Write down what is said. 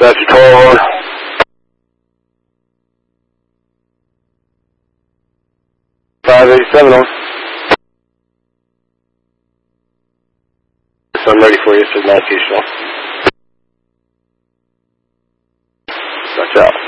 That's your call. 587 on. So I'm ready for you, so Massachusetts. Watch out.